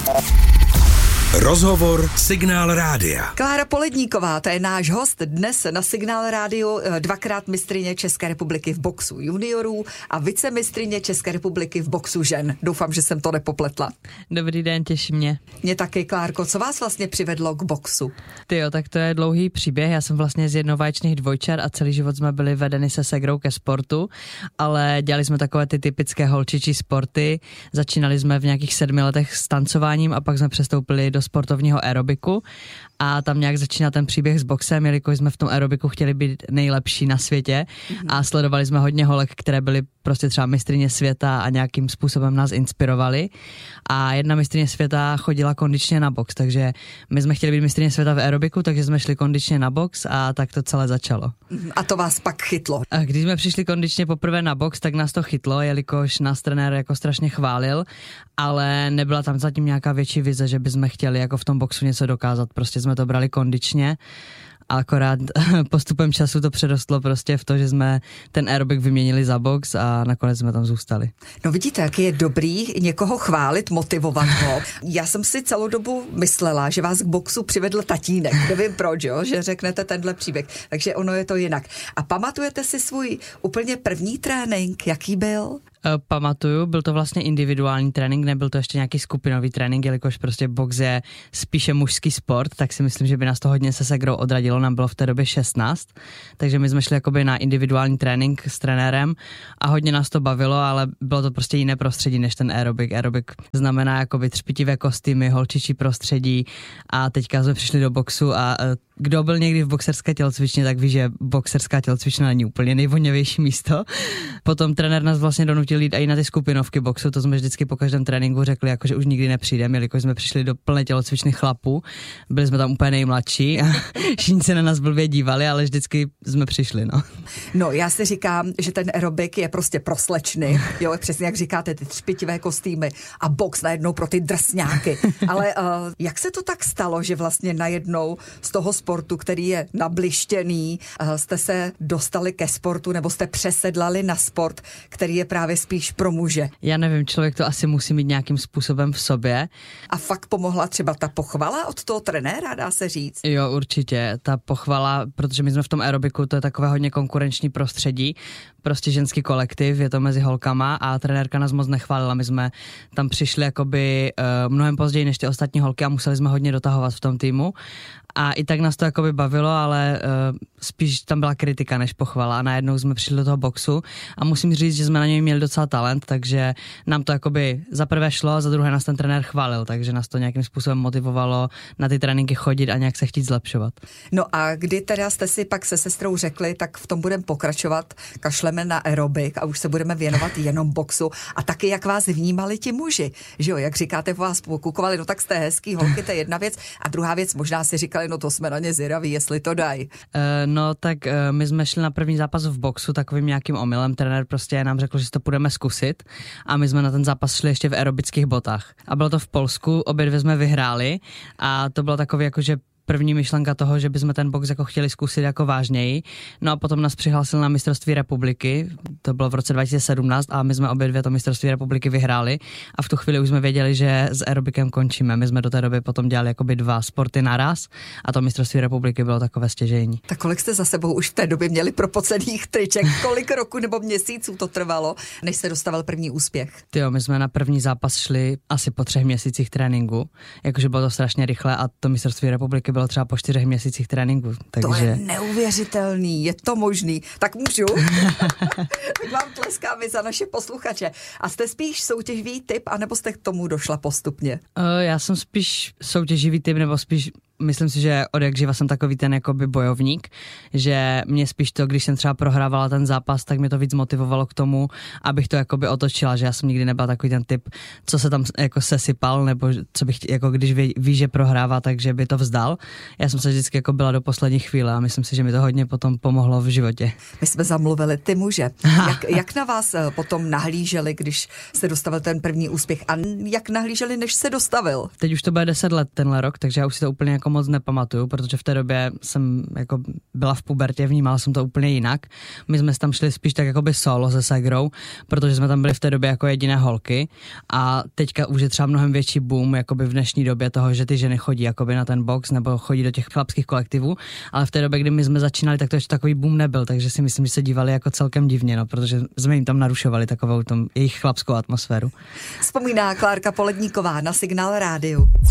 Rozhovor Signál Rádia. Klára Poledníková, to je náš host dnes na Signál Rádiu, dvakrát mistryně České republiky v boxu juniorů a vicemistryně České republiky v boxu žen. Doufám, že jsem to nepopletla. Dobrý den, těší mě. Mě taky, Klárko, co vás vlastně přivedlo k boxu? Tyjo, tak to je dlouhý příběh. Já jsem vlastně z jednovaječných dvojčat a celý život jsme byli vedeni se segrou ke sportu, ale dělali jsme takové ty typické holčičí sporty. Začínali jsme v nějakých 7 letech s tancováním a pak jsme přestoupili do sportovního aerobiku a tam nějak začíná ten příběh s boxem, jelikož jsme v tom aerobiku chtěli být nejlepší na světě a sledovali jsme hodně holek, které byly prostě třeba mistryně světa a nějakým způsobem nás inspirovali. A jedna mistryně světa chodila kondičně na box, takže my jsme chtěli být mistryně světa v aerobiku, takže jsme šli kondičně na box a tak to celé začalo. A to vás pak chytlo? A když jsme přišli kondičně poprvé na box, tak nás to chytlo, jelikož nás trenér jako strašně chválil, ale nebyla tam zatím nějaká větší vize, že bychom chtěli jako v tom boxu něco dokázat. Prostě jsme to brali kondičně. A akorát postupem času to přerostlo prostě v to, že jsme ten aerobik vyměnili za box a nakonec jsme tam zůstali. No vidíte, jak je dobrý někoho chválit, motivovat ho. Já jsem si celou dobu myslela, že vás k boxu přivedl tatínek. Nevím proč, jo? Že řeknete tenhle příběh. Takže ono je to jinak. A pamatujete si svůj úplně první trénink? Jaký byl? Pamatuju, byl to vlastně individuální trénink, nebyl to ještě nějaký skupinový trénink, jelikož prostě box je spíše mužský sport, tak si myslím, že by nás to hodně se segrou odradilo, nám bylo v té době 16, takže my jsme šli jakoby na individuální trénink s trenérem a hodně nás to bavilo, ale bylo to prostě jiné prostředí než ten aerobik. Aerobik znamená jakoby třpitivé kostýmy, holčičí prostředí a teďka jsme přišli do boxu a kdo byl někdy v boxerské tělocvičně, tak ví, že boxerská tělocvična není úplně nejvoněvější místo. Potom trenér nás vlastně donutil jít i na ty skupinovky boxu, to jsme vždycky po každém tréninku řekli, jako, že už nikdy nepřijdeme, jelikož jsme přišli do plné tělocvičných chlapů. Byli jsme tam úplně nejmladší a všichni se na nás blbě dívali, ale vždycky jsme přišli, no. No, já si říkám, že ten aerobik je prostě pro slečny, jo, přesně jak říkáte, ty třpitivé kostýmy a box najednou pro ty drsňáky. Ale jak se to tak stalo, že vlastně najednou z toho sportu, který je nablištěný, jste se dostali ke sportu nebo jste přesedlali na sport, který je právě spíš pro muže? Já nevím, člověk to asi musí mít nějakým způsobem v sobě. A fakt pomohla třeba ta pochvala od toho trenéra, dá se říct? Jo, určitě. Ta pochvala, protože my jsme v tom aerobiku, to je takové hodně konkurenční prostředí, prostě ženský kolektiv, je to mezi holkama a trenérka nás moc nechválila. My jsme tam přišli jakoby mnohem později než ty ostatní holky a museli jsme hodně dotahovat v tom týmu. A i tak nás to jakoby bavilo, ale spíš tam byla kritika než pochvala a najednou jsme přišli do toho boxu a musím říct, že jsme na něj měli docela talent, takže nám to jakoby za prvé šlo a za druhé nás ten trenér chválil, takže nás to nějakým způsobem motivovalo na ty tréninky chodit a nějak se chtít zlepšovat. No a kdy teda jste si pak se sestrou řekli, tak v tom budeme pokračovat, kašleme na aerobik a už se budeme věnovat jenom boxu a taky jak vás vnímali ti muži, že jo, jak říkáte, vás pokukovali, no tak jste hezký holky, to je jedna věc a druhá věc, možná si říkali, no to jsme na ně zvědaví, jestli to dají. No tak my jsme šli na první zápas v boxu takovým nějakým omylem, trenér prostě nám řekl, že si to půjdeme zkusit a my jsme na ten zápas šli ještě v aerobických botách. A bylo to v Polsku, obě dvě jsme vyhráli a to bylo takový jakože první myšlenka toho, že bychom ten box jako chtěli zkusit jako vážněji. No a potom nás přihlásil na mistrovství republiky, to bylo v roce 2017 a my jsme obě dvě to mistrovství republiky vyhráli a v tu chvíli už jsme věděli, že s aerobikem končíme. My jsme do té doby potom dělali jakoby 2 sporty naraz a to mistrovství republiky bylo takové stěžejní. Tak kolik jste za sebou už v té době měli propocených triček? Kolik roku nebo měsíců to trvalo, než se dostavil první úspěch? Tyjo, my jsme na první zápas šli asi po 3 měsících tréninku, jakože bylo to strašně rychle a to mistrovství republiky bylo třeba po 4 měsících tréninku. Takže... To je neuvěřitelný, je to možný. Tak můžu? Tak vám tleskáme za naše posluchače. A jste spíš soutěživý typ, anebo jste k tomu došla postupně? Já jsem spíš soutěživý typ, nebo spíš myslím si, že od jak živa jsem takový ten jakoby bojovník, že mě spíš to, když jsem třeba prohrávala ten zápas, tak mě to víc motivovalo k tomu, abych to jakoby otočila, že já jsem nikdy nebyla takový ten typ, co se tam jako sesypal, nebo co bych, jako když ví, že prohrává, takže by to vzdal. Já jsem se vždycky jako byla do poslední chvíle a myslím si, že mi to hodně potom pomohlo v životě. My jsme zamluvili ty muže. Jak na vás potom nahlíželi, když se dostavil ten první úspěch a jak nahlíželi, než se dostavil? Teď už to bude 10 let tenhle rok, takže já už si to úplně jako jako moc nepamatuju, protože v té době jsem jako byla v pubertě, vnímala jsem to úplně jinak. My jsme tam šli spíš tak jakoby solo se segrou, protože jsme tam byli v té době jako jediné holky a teďka už je třeba mnohem větší boom jakoby v dnešní době toho, že ty ženy chodí jakoby na ten box nebo chodí do těch chlapských kolektivů, ale v té době, kdy my jsme začínali, tak to ještě takový boom nebyl, takže si myslím, že se dívali jako celkem divně, no, protože jsme jim tam narušovali takovou tom jejich chlapskou atmosféru. Vzpomíná Klárka Poledníková na Signál rádiu.